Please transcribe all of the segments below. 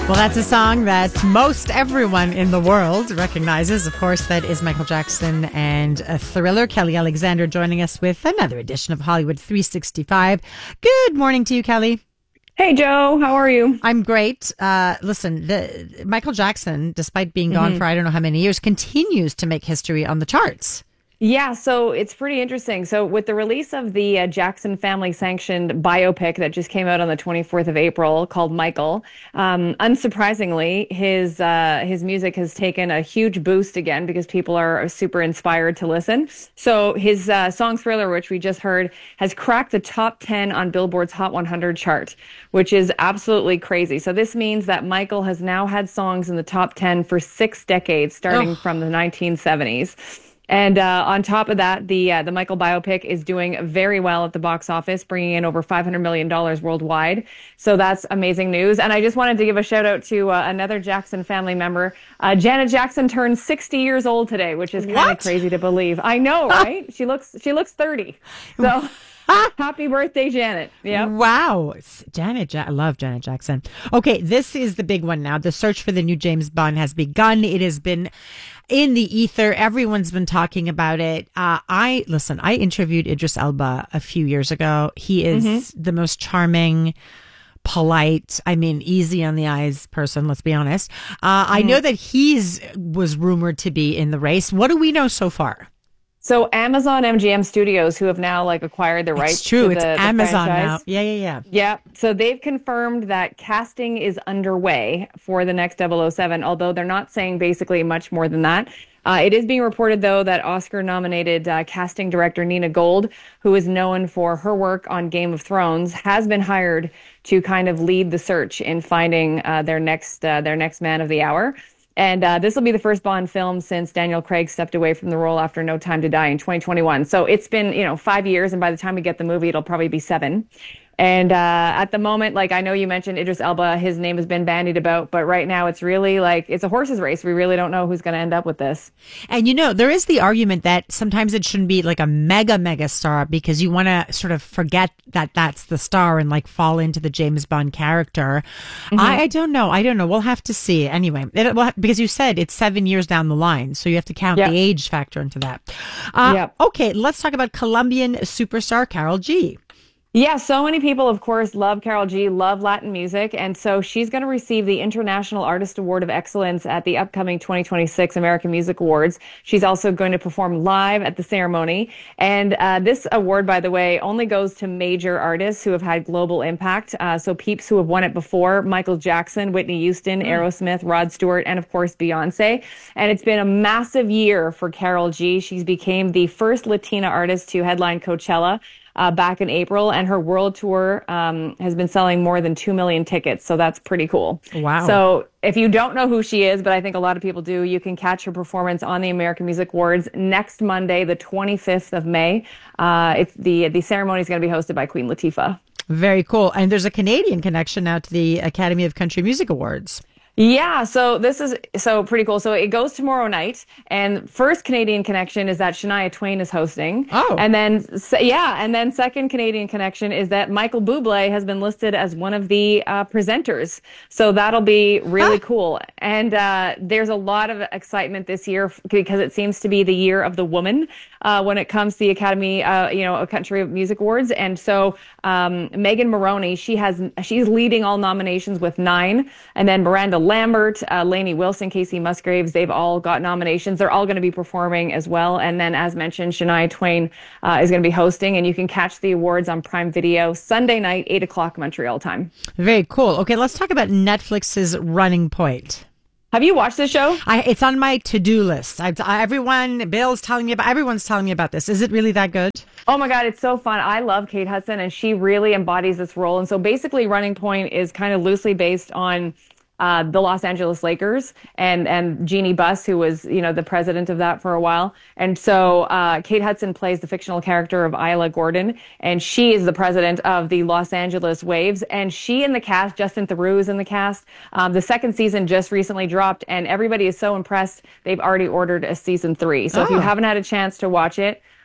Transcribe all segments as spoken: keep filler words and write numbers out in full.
Well, that's a song that most everyone in the world recognizes. Of course, that is Michael Jackson and a Thriller. Kelly Alexander joining us with another edition of Hollywood three sixty-five. Good morning to you, Kelly. Hey, Joe. How are you? I'm great. Uh, listen, the, Michael Jackson, despite being gone mm-hmm. for I don't know how many years, continues to make history on the charts. Yeah, so it's pretty interesting. So with the release of the uh, Jackson family sanctioned biopic that just came out on the twenty-fourth of April called Michael, um, unsurprisingly, his uh, his music has taken a huge boost again because people are super inspired to listen. So his uh, song Thriller, which we just heard, has cracked the top ten on Billboard's Hot one hundred chart, which is absolutely crazy. So this means that Michael has now had songs in the top ten for six decades, starting oh. from the nineteen seventies. And uh, on top of that, the uh, the Michael biopic is doing very well at the box office, bringing in over five hundred million dollars worldwide. So that's amazing news. And I just wanted to give a shout out to uh, another Jackson family member. Uh, Janet Jackson turned sixty years old today, which is kind of crazy to believe. I know, right? she looks she looks thirty. So happy birthday, Janet. Yeah. Wow. Janet, ja- I love Janet Jackson. Okay, this is the big one now. The search for the new James Bond has begun. It has been in the ether. Everyone's been talking about it. Uh, I, listen, I interviewed Idris Elba a few years ago. He is mm-hmm. the most charming, polite, I mean, easy on the eyes person, let's be honest. Uh, mm-hmm. I know that he's was rumored to be in the race. What do we know so far? So Amazon M G M Studios, who have now like acquired the rights it's true. to it's the, the Amazon franchise. now. Yeah, yeah, yeah. Yeah. So they've confirmed that casting is underway for the next double oh seven, although they're not saying basically much more than that. Uh, it is being reported, though, that Oscar-nominated uh, casting director Nina Gold, who is known for her work on Game of Thrones, has been hired to kind of lead the search in finding uh, their next uh, their next man of the hour. And uh, this will be the first Bond film since Daniel Craig stepped away from the role after No Time to Die in twenty twenty-one. So it's been, you know, five years. And by the time we get the movie, it'll probably be seven. And uh, at the moment, like I know you mentioned Idris Elba, his name has been bandied about. But right now it's really like it's a horse's race. We really don't know who's going to end up with this. And, you know, there is the argument that sometimes it shouldn't be like a mega, mega star because you want to sort of forget that that's the star and like fall into the James Bond character. Mm-hmm. I, I don't know. I don't know. We'll have to see. Anyway, it, well, because you said it's seven years down the line. So you have to count yep. the age factor into that. Uh, yep. Okay, let's talk about Colombian superstar Karol G. Yeah, so many people, of course, love Karol G, love Latin music, and so she's going to receive the International Artist Award of Excellence at the upcoming twenty twenty-six American Music Awards. She's also going to perform live at the ceremony, and uh, this award, by the way, only goes to major artists who have had global impact, uh, so peeps who have won it before, Michael Jackson, Whitney Houston, Aerosmith, Rod Stewart, and, of course, Beyonce, and it's been a massive year for Karol G. She's became the first Latina artist to headline Coachella Uh, back in April, and her world tour um, has been selling more than two million tickets. So that's pretty cool. Wow. So if you don't know who she is, but I think a lot of people do, you can catch her performance on the American Music Awards next Monday, the twenty-fifth of May. Uh, it's the, the ceremony is going to be hosted by Queen Latifah. Very cool. And there's a Canadian connection now to the Academy of Country Music Awards. Yeah, so this is so pretty cool. So it goes tomorrow night, and first Canadian connection is that Shania Twain is hosting. Oh. And then, yeah, and then second Canadian connection is that Michael Bublé has been listed as one of the uh, presenters. So that'll be really ah. cool. And uh, there's a lot of excitement this year because it seems to be the year of the woman uh, when it comes to the Academy, uh, you know, Country Music Awards. And so um, Megan Moroney, she has she's leading all nominations with nine, and then Miranda Lambert, uh, Lainey Wilson, Casey Musgraves, they've all got nominations. They're all going to be performing as well. And then, as mentioned, Shania Twain uh, is going to be hosting, and you can catch the awards on Prime Video Sunday night, eight o'clock Montreal time. Very cool. Okay, let's talk about Netflix's Running Point. Have you watched this show? I, it's on my to-do list. I, I, everyone, Bill's telling me about, everyone's telling me about this. Is it really that good? Oh my God, it's so fun. I love Kate Hudson, and she really embodies this role. And so basically, Running Point is kind of loosely based on Uh, the Los Angeles Lakers and, and Jeannie Buss, who was, you know, the president of that for a while. And so uh, Kate Hudson plays the fictional character of Isla Gordon, and she is the president of the Los Angeles Waves. And she and the cast, Justin Theroux is in the cast. Um, the second season just recently dropped, and everybody is so impressed. They've already ordered a season three. So oh. if you haven't had a chance to watch it,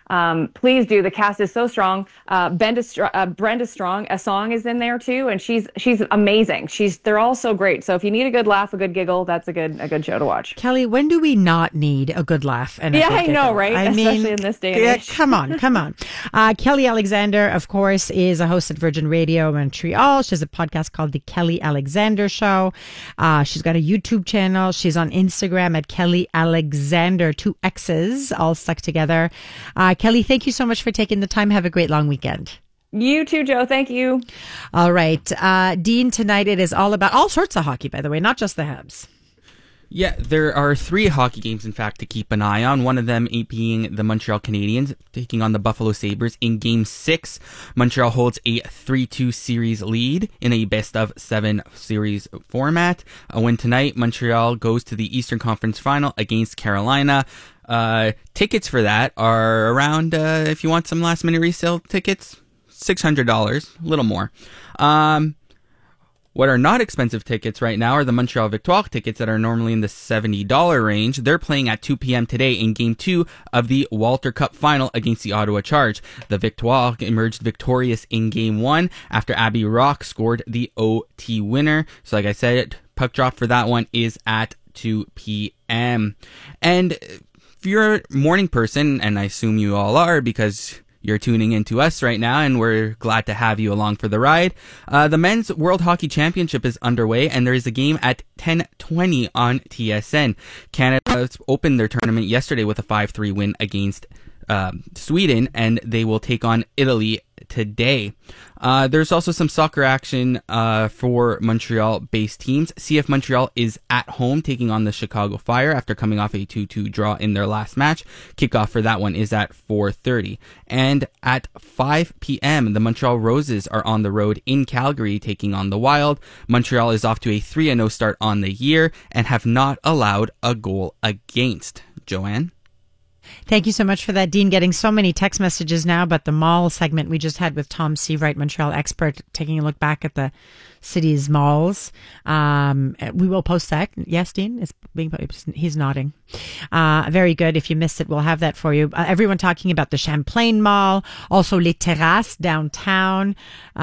Um, please do. The cast is so strong. Uh, Brenda, uh, Brenda Strong, a song is in there too, and she's she's amazing. She's they're all so great. So if you need a good laugh, a good giggle, that's a good a good show to watch. Kelly, when do we not need a good laugh? And a yeah, good I giggle? know, right? I Especially mean, in this day and yeah, age. come on, come on. Uh, Kelly Alexander, of course, is a host at Virgin Radio Montreal. She has a podcast called The Kelly Alexander Show. Uh, she's got a YouTube channel. She's on Instagram at Kelly Alexander, two X's all stuck together. Uh, Kelly, thank you so much for taking the time. Have a great long weekend. You too, Joe. Thank you. All right. Uh, Dean, tonight it is all about all sorts of hockey, by the way, not just the Habs. Yeah, there are three hockey games, in fact, to keep an eye on. One of them being the Montreal Canadiens taking on the Buffalo Sabres. In Game six, Montreal holds a three two series lead in a best-of-seven series format. A win tonight, Montreal goes to the Eastern Conference Final against Carolina. Uh, tickets for that are around, uh, if you want some last-minute resale tickets, six hundred dollars, a little more. Um... What are not expensive tickets right now are the Montreal Victoire tickets that are normally in the seventy dollars range. They're playing at two p.m. today in Game two of the Walter Cup Final against the Ottawa Charge. The Victoire emerged victorious in Game one after Abby Rock scored the O T winner. So like I said, puck drop for that one is at two p.m. And if you're a morning person, and I assume you all are because you're tuning in to us right now, and we're glad to have you along for the ride. Uh, the Men's World Hockey Championship is underway, and there is a game at ten twenty on T S N. Canada opened their tournament yesterday with a five three win against uh, Sweden, and they will take on Italy today. Uh, there's also some soccer action uh, for Montreal-based teams. C F Montreal is at home taking on the Chicago Fire after coming off a two two draw in their last match. Kickoff for that one is at four thirty. And at five p.m., the Montreal Roses are on the road in Calgary taking on the Wild. Montreal is off to a three and oh start on the year and have not allowed a goal against. Joanne? Thank you so much for that, Dean. Getting so many text messages now about the mall segment we just had with Tom Seawright, Montreal expert, taking a look back at the city's malls. Um, we will post that. Yes, Dean? It's being, he's nodding. Uh, very good. If you missed it, we'll have that for you. Uh, everyone talking about the Champlain Mall, also Les Terrasses downtown.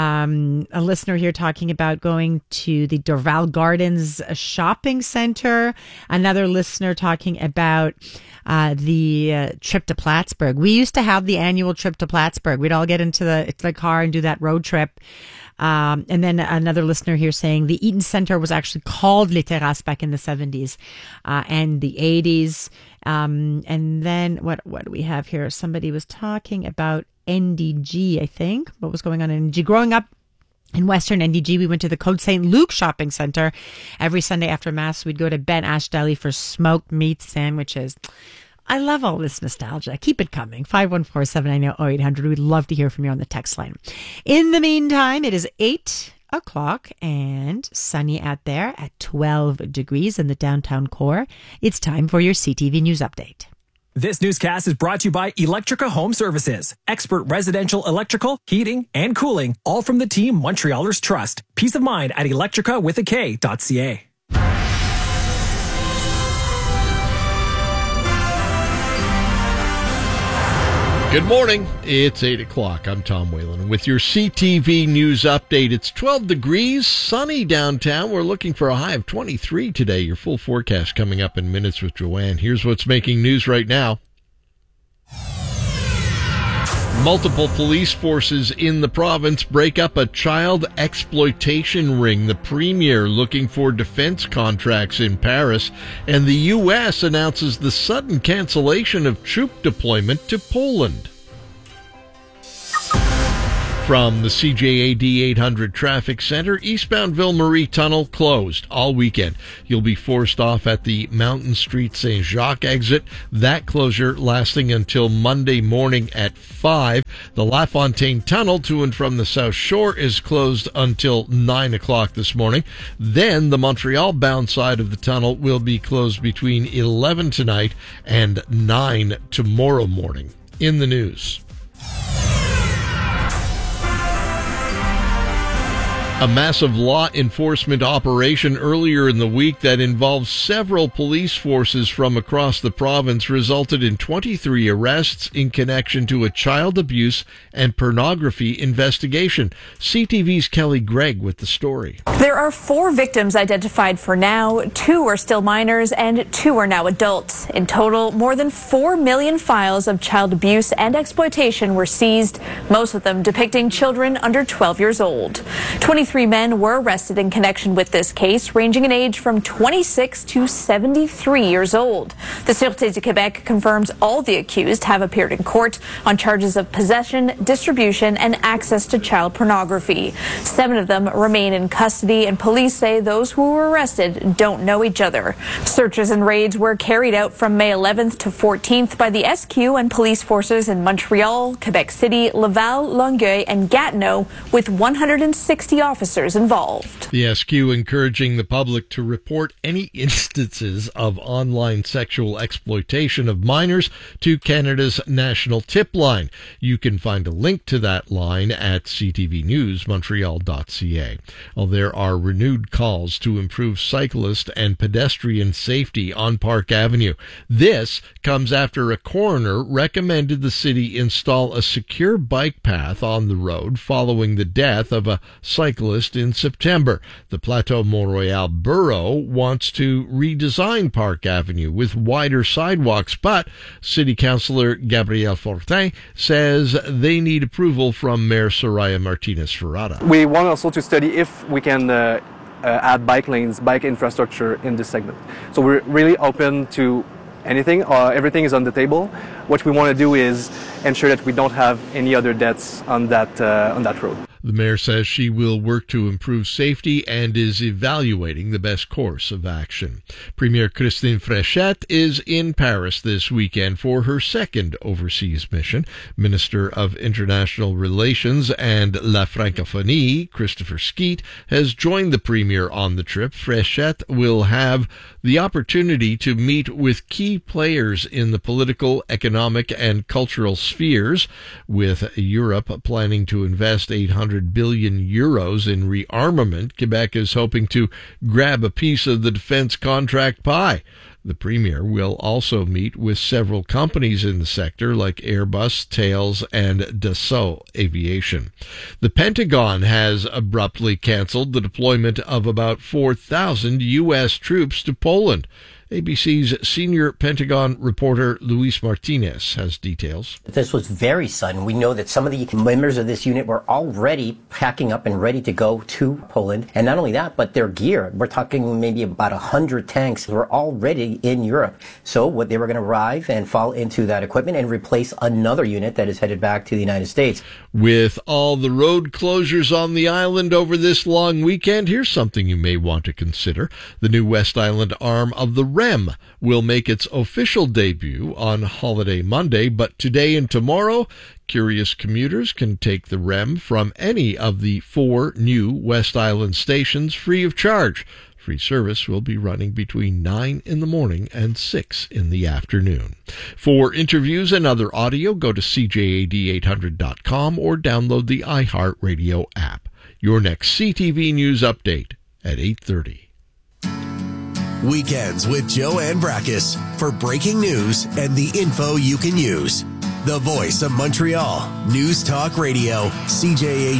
Um, a listener here talking about going to the Dorval Gardens shopping center. Another listener talking about uh, the uh, trip to Plattsburgh. We used to have the annual trip to Plattsburgh. We'd all get into the, the car and do that road trip. Um, and then another listener here saying the Eaton Center was actually called Les Terrasses back in the seventies uh, and the eighties. Um, and then what what do we have here? Somebody was talking about N D G, I think. What was going on in N D G? Growing up in Western N D G, we went to the Côte Saint Luc shopping center. Every Sunday after Mass, we'd go to Ben Ash Deli for smoked meat sandwiches. I love all this nostalgia. Keep it coming. five one four, seven nine zero, zero eight hundred. We'd love to hear from you on the text line. In the meantime, it is eight o'clock and sunny out there at twelve degrees in the downtown core. It's time for your C T V News Update. This newscast is brought to you by Electrica Home Services. Expert residential electrical, heating, and cooling, all from the team Montrealers trust. Peace of mind at electrica with a K dot C A. Good morning. It's eight o'clock. I'm Tom Whalen with your C T V News Update. It's twelve degrees, sunny downtown. We're looking for a high of twenty-three today. Your full forecast coming up in minutes with Joanne. Here's what's making news right now. Multiple police forces in the province break up a child exploitation ring. The premier looking for defense contracts in Paris. And the U S announces the sudden cancellation of troop deployment to Poland. From the C J A D eight hundred Traffic Center, eastbound Ville-Marie Tunnel closed all weekend. You'll be forced off at the Mountain Street Saint Jacques exit. That closure lasting until Monday morning at five. The LaFontaine Tunnel to and from the South Shore is closed until nine o'clock this morning. Then the Montreal-bound side of the tunnel will be closed between eleven tonight and nine tomorrow morning. In the news. A massive law enforcement operation earlier in the week that involved several police forces from across the province resulted in twenty-three arrests in connection to a child abuse and pornography investigation. C T V's Kelly Gregg with the story. There are four victims identified for now. Two are still minors and two are now adults. In total, more than four million files of child abuse and exploitation were seized, most of them depicting children under twelve years old. twenty-three men were arrested in connection with this case, ranging in age from twenty-six to seventy-three years old. The Sûreté du Québec confirms all the accused have appeared in court on charges of possession, distribution, and access to child pornography. Seven of them remain in custody, and police say those who were arrested don't know each other. Searches and raids were carried out from May eleventh to fourteenth by the S Q and police forces in Montreal, Quebec City, Laval, Longueuil, and Gatineau, with one hundred sixty officers involved. The S Q encouraging the public to report any instances of online sexual exploitation of minors to Canada's National Tip Line. You can find a link to that line at c t v news montreal dot c a. Well, there are renewed calls to improve cyclist and pedestrian safety on Park Avenue. This comes after a coroner recommended the city install a secure bike path on the road following the death of a cyclist in September. The Plateau Mont-Royal Borough wants to redesign Park Avenue with wider sidewalks, but City Councillor Gabriel Fortin says they need approval from Mayor Soraya Martinez-Ferrada. We want also to study if we can uh, uh, add bike lanes, bike infrastructure in this segment. So we're really open to anything. Uh, everything is on the table. What we want to do is ensure that we don't have any other deaths on that uh, on that road. The mayor says she will work to improve safety and is evaluating the best course of action. Premier Christine Fréchette is in Paris this weekend for her second overseas mission. Minister of International Relations and La Francophonie, Christopher Skeet, has joined the premier on the trip. Fréchette will have the opportunity to meet with key players in the political, economic, and cultural spheres, with Europe planning to invest eight hundred billion euros in rearmament. Quebec is hoping to grab a piece of the defense contract pie. The premier will also meet with several companies in the sector like Airbus, Thales, and Dassault Aviation. The Pentagon has abruptly canceled the deployment of about four thousand U S troops to Poland. A B C's senior Pentagon reporter Luis Martinez has details. This was very sudden. We know that some of the members of this unit were already packing up and ready to go to Poland. And not only that, but their gear. We're talking maybe about one hundred tanks were already in Europe. So what they were going to arrive and fall into that equipment and replace another unit that is headed back to the United States. With all the road closures on the island over this long weekend, here's something you may want to consider. The new West Island arm of the R E M will make its official debut on Holiday Monday, but today and tomorrow, curious commuters can take the R E M from any of the four new West Island stations free of charge. Free service will be running between nine in the morning and six in the afternoon. For interviews and other audio, go to c j a d eight hundred dot com or download the iHeartRadio app. Your next C T V News update at eight thirty. Weekends with Joanne Brackus for breaking news and the info you can use. The voice of Montreal, News Talk Radio, C J A